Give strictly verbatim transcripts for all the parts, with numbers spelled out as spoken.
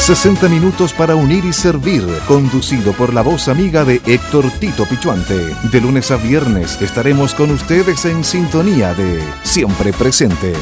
sesenta minutos para unir y servir, conducido por la voz amiga de Héctor Tito Pichuante. De lunes a viernes estaremos con ustedes en sintonía de Siempre Presente.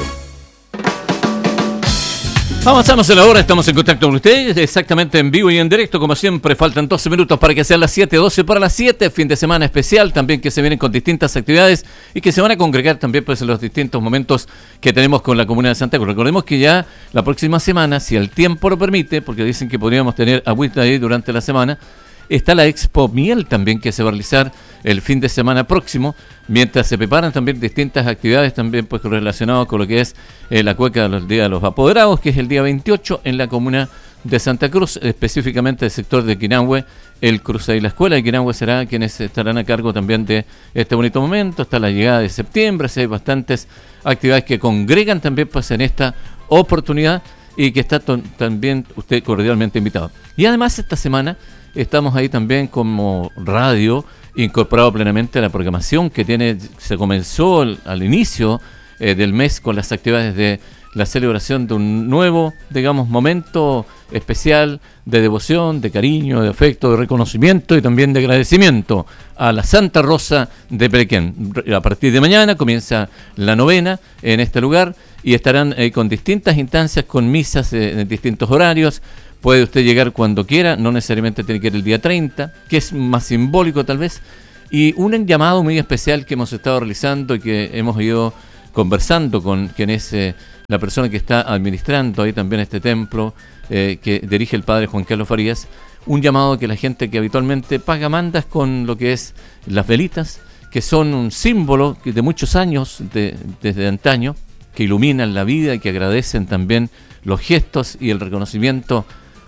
Avanzamos en la hora, estamos en contacto con ustedes, exactamente en vivo y en directo, como siempre. Faltan doce minutos para que sean las siete, doce para las siete, fin de semana especial también, que se vienen con distintas actividades y que se van a congregar también pues en los distintos momentos que tenemos con la comuna de Santa Cruz. Recordemos que ya la próxima semana, si el tiempo lo permite, porque dicen que podríamos tener agüita ahí durante la semana, está la Expo Miel también, que se va a realizar el fin de semana próximo, mientras se preparan también distintas actividades también pues relacionadas con lo que es eh, la cueca del Día de los Apoderados, que es el día veintiocho en la comuna de Santa Cruz, específicamente el sector de Quinahue, el Cruce y la Escuela de Quinahue será quienes estarán a cargo también de este bonito momento. Está la llegada de septiembre, así hay bastantes actividades que congregan también pues en esta oportunidad y que está t- también usted cordialmente invitado. Y además esta semana estamos ahí también como radio incorporado plenamente a la programación que tiene, se comenzó al, al inicio eh, del mes con las actividades de la celebración de un nuevo, digamos, momento especial de devoción, de cariño, de afecto, de reconocimiento y también de agradecimiento a la Santa Rosa de Pelequén. A partir de mañana comienza la novena en este lugar y estarán eh, con distintas instancias, con misas eh, en distintos horarios. Puede usted llegar cuando quiera, no necesariamente tiene que ir el día treinta, que es más simbólico tal vez. Y un llamado muy especial que hemos estado realizando y que hemos ido conversando con quien es eh, la persona que está administrando ahí también este templo, eh, que dirige el padre Juan Carlos Farías. Un llamado que la gente que habitualmente paga mandas con lo que es las velitas, que son un símbolo de muchos años, de, desde antaño, que iluminan la vida y que agradecen también los gestos y el reconocimiento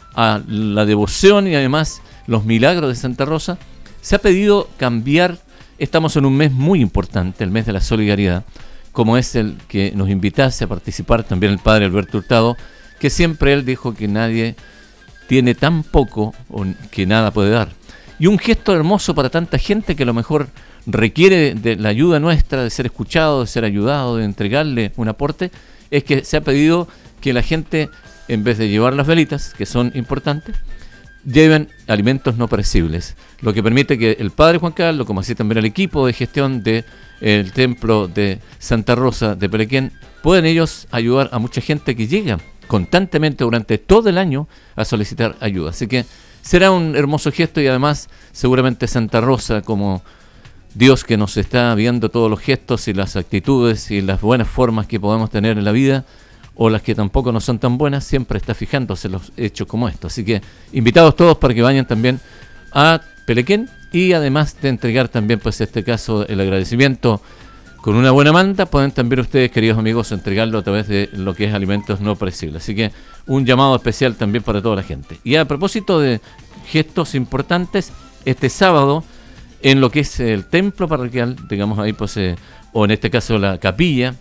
a la devoción y además los milagros de Santa Rosa. Se ha pedido cambiar, estamos en un mes muy importante, el mes de la solidaridad, como es el que nos invitase a participar también el padre Alberto Hurtado, que siempre él dijo que nadie tiene tan poco que nada puede dar. Y un gesto hermoso para tanta gente que a lo mejor requiere de la ayuda nuestra, de ser escuchado, de ser ayudado, de entregarle un aporte, es que se ha pedido que la gente, en vez de llevar las velitas, que son importantes, lleven alimentos no perecibles, lo que permite que el padre Juan Carlos, como así también el equipo de gestión del de templo de Santa Rosa de Pelequén, puedan ellos ayudar a mucha gente que llega constantemente durante todo el año a solicitar ayuda. Así que será un hermoso gesto y además seguramente Santa Rosa, como Dios que nos está viendo todos los gestos y las actitudes y las buenas formas que podemos tener en la vida, o las que tampoco no son tan buenas, siempre está fijándose en los hechos como estos. Así que invitados todos para que vayan también a Pelequén y además de entregar también, pues en este caso, el agradecimiento con una buena manta, pueden también ustedes, queridos amigos, entregarlo a través de lo que es alimentos no perecibles. Así que un llamado especial también para toda la gente. Y a propósito de gestos importantes, este sábado, en lo que es el templo parroquial, digamos ahí, pues, eh, o en este caso la capilla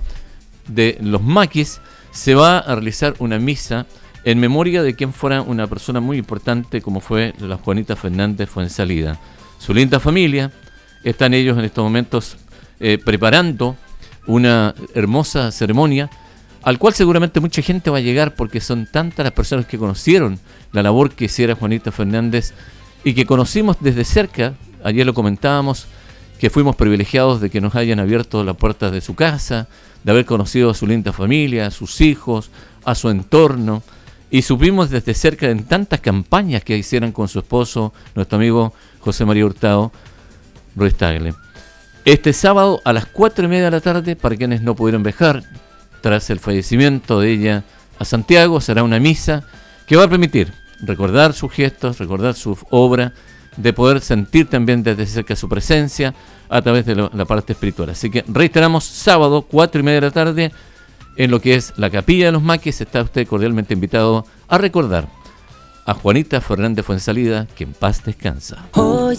de los Maquis, se va a realizar una misa en memoria de quien fuera una persona muy importante como fue la Juanita Fernández Fuensalida. Su linda familia, están ellos en estos momentos eh, preparando una hermosa ceremonia al cual seguramente mucha gente va a llegar porque son tantas las personas que conocieron la labor que hiciera Juanita Fernández y que conocimos desde cerca. Ayer lo comentábamos, que fuimos privilegiados de que nos hayan abierto las puertas de su casa, de haber conocido a su linda familia, a sus hijos, a su entorno, y supimos desde cerca en tantas campañas que hicieran con su esposo, nuestro amigo José María Hurtado Ruiz Tagle. Este sábado a las cuatro y media de la tarde, para quienes no pudieron viajar, tras el fallecimiento de ella a Santiago, será una misa que va a permitir recordar sus gestos, recordar su obra, de poder sentir también desde cerca su presencia a través de lo, la parte espiritual. Así que reiteramos, sábado, cuatro y media de la tarde, en lo que es la Capilla de los Maquis, está usted cordialmente invitado a recordar a Juanita Fernández Fuensalida, que en paz descansa. Oye,